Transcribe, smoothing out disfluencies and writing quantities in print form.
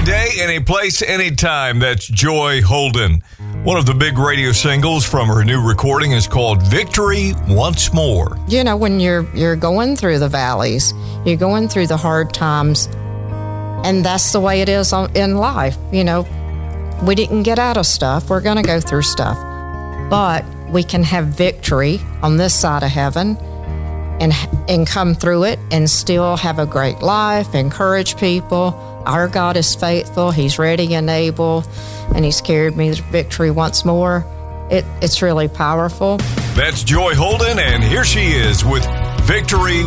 day, any place, anytime. That's Joy Holden. One of the big radio singles from her new recording is called Victory Once More. You know, when you're going through the valleys, you're going through the hard times, and that's the way it is in life. You know, we didn't get out of stuff. We're going to go through stuff. But we can have victory on this side of heaven and come through it and still have a great life, encourage people. Our God is faithful. He's ready and able, and He's carried me to victory once more. It's really powerful. That's Joy Holden, and here she is with Victory